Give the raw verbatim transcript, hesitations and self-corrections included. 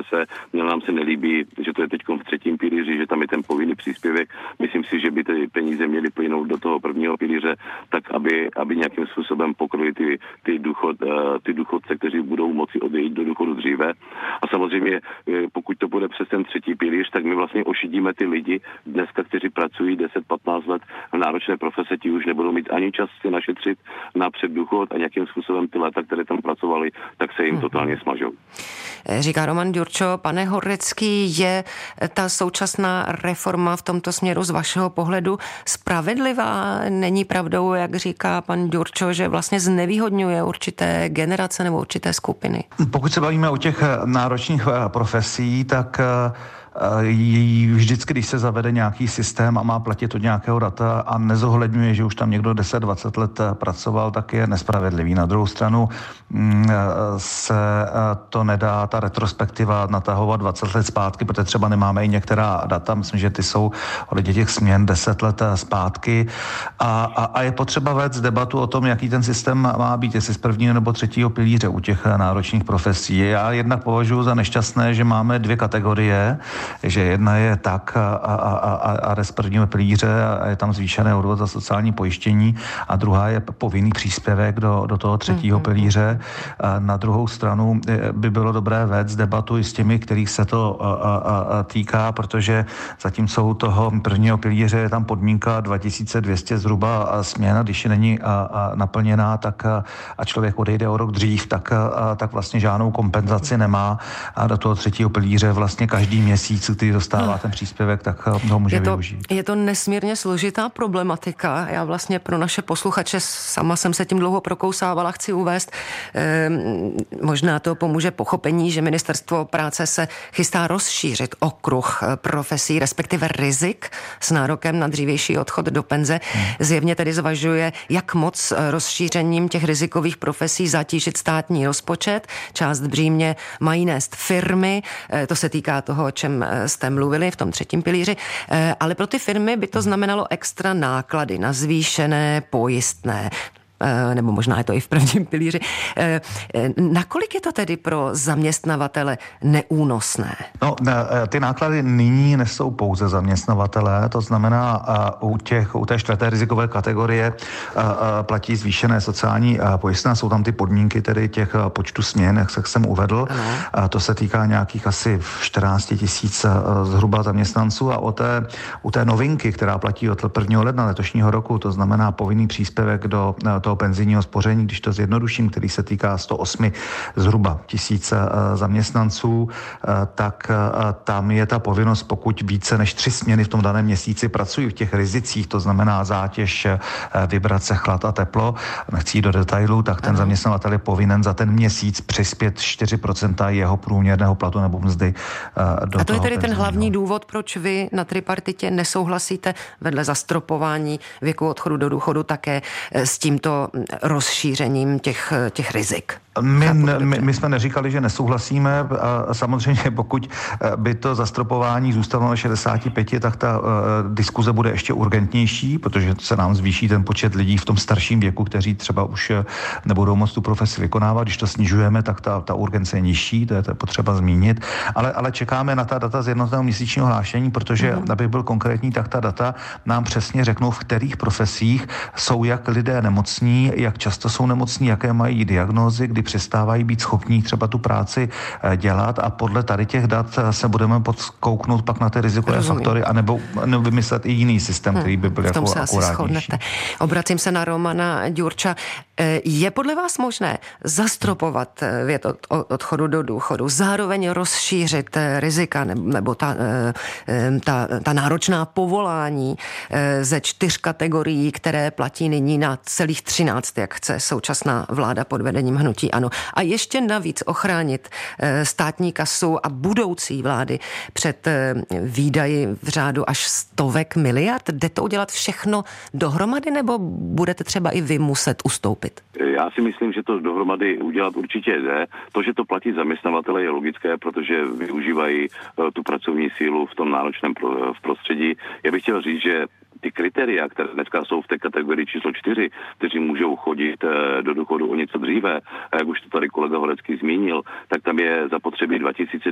profese. Měl nám se nelíbí, že to je teď v třetím pilíři, že tam je ten povinný příspěvek. Myslím si, že by ty peníze měly plynout do toho prvního pilíře, tak aby, aby nějakým způsobem pokryli ty, ty, důchod, ty důchodce, kteří budou moci odejít do důchodu dříve. A samozřejmě, pokud to bude přes ten třetí pilíř, tak my vlastně ošidíme ty lidi dneska, kteří pracují deset patnáct let v náročné profese, ti už nebudou mít ani čas si našetřit na předdůchod a nějakým způsobem ty léta, které tam pracovali, tak se jim totálně smažou. Říká Roman Ďurčo. Pane Horecký, je ta současná reforma v tomto směru z vašeho pohledu spravedlivá? Není pravdou, jak říká pan Ďurčo, že vlastně znevýhodňuje určité generace nebo určité skupiny? Pokud se bavíme o těch náročných profesí, tak vždycky, když se zavede nějaký systém a má platit od nějakého data a nezohledňuje, že už tam někdo deset dvacet let pracoval, tak je nespravedlivý. Na druhou stranu se to nedá, ta retrospektiva natahovat dvacet let zpátky, protože třeba nemáme i některá data, myslím, že ty jsou ohledně těch směn deset let zpátky a, a, a je potřeba vést debatu o tom, jaký ten systém má být, jestli z prvního nebo třetího pilíře u těch náročných profesí. Já jednak považuji za nešťastné, že máme dvě kategorie, že jedna je tak a, a, a, a rest prvního pilíře a je tam zvýšené odvod za sociální pojištění a druhá je povinný příspěvek do, do toho třetího mm-hmm. pilíře. A na druhou stranu by bylo dobré vést debatu i s těmi, kterých se to a, a, a týká, protože zatímco u toho prvního pilíře je tam podmínka dva tisíce dvě stě zhruba směna, když je není a, a naplněná, tak a, a člověk odejde o rok dřív, tak, a, tak vlastně žádnou kompenzaci nemá a do toho třetího pilíře vlastně každý měsíc, který dostává ten příspěvek, tak ho může je to, využít. Je to nesmírně složitá problematika. Já vlastně pro naše posluchače, sama jsem se tím dlouho prokousávala, chci uvést, eh, možná to pomůže pochopení, že Ministerstvo práce se chystá rozšířit okruh profesí, respektive rizik s nárokem na dřívější odchod do penze. Hmm. Zjevně tedy zvažuje, jak moc rozšířením těch rizikových profesí zatížit státní rozpočet. Část břímě mají nést firmy, eh, to se týká toho, o čem jste mluvili v tom třetím pilíři, ale pro ty firmy by to znamenalo extra náklady na zvýšené pojistné, nebo možná je to i v prvním pilíři. Nakolik je to tedy pro zaměstnavatele neúnosné? No, ty náklady nyní nesou pouze zaměstnavatelé, to znamená u, těch, u té čtvrté rizikové kategorie platí zvýšené sociální pojistné, jsou tam ty podmínky tedy těch počtu směn, jak jsem uvedl. Ano. To se týká nějakých asi čtrnáct tisíc zhruba zaměstnanců a o té, u té novinky, která platí od prvního ledna letošního roku, to znamená povinný příspěvek do toho penzijního spoření, když to zjednoduším, který se týká sto osm zhruba tisíc zaměstnanců, tak tam je ta povinnost, pokud více než tři směny v tom daném měsíci pracují v těch rizicích, to znamená zátěž, vibrace, chlad a teplo, nechci jít do detailu, tak ten zaměstnavatel je povinen za ten měsíc přispět čtyři procenta jeho průměrného platu nebo mzdy do A to je tedy penzijního. ten hlavní důvod, proč vy na tripartitě nesouhlasíte vedle zastropování věku odchodu do důchodu také s tímto rozšířením těch, těch rizik. My, my, my jsme neříkali, že nesouhlasíme a samozřejmě pokud by to zastropování zůstalo na šedesáti pěti, tak ta uh, diskuze bude ještě urgentnější, protože se nám zvýší ten počet lidí v tom starším věku, kteří třeba už nebudou moct tu profesi vykonávat. Když to snižujeme, tak ta, ta urgence je nižší, to je, to je potřeba zmínit. Ale, ale čekáme na ta data z jednotného měsíčního hlášení, protože, mm. aby byl konkrétní, tak ta data nám přesně řeknou, v kterých profesích jsou jak lidé nemocní, jak často jsou nemocní, jaké mají diagnózy, kdy přestávají být schopní třeba tu práci dělat a podle tady těch dat se budeme podkouknout pak na ty rizikové Rozumím. faktory anebo, nebo vymyslet i jiný systém, hmm. který by byl jako akurátnější. Obracím se na Romana Ďurča. Je podle vás možné zastropovat věk odchodu do důchodu, zároveň rozšířit rizika nebo ta, ta, ta náročná povolání ze čtyř kategorií, které platí nyní na celých třináct, jak chce současná vláda pod vedením hnutí ANO. A ještě navíc ochránit státní kasu a budoucí vlády před výdaji v řádu až stovek miliard? Jde to udělat všechno dohromady, nebo budete třeba i vy muset ustoupit? Já si myslím, že to dohromady udělat určitě jde. To, že to platí zaměstnavatele, je logické, protože využívají tu pracovní sílu v tom náročném prostředí. Já bych chtěl říct, že ty kritéria, které dneska jsou v té kategorii číslo čtyři, kteří můžou chodit do důchodu o něco dříve, a jak už to tady kolega Horecký zmínil, tak tam je zapotřebí dva tisíce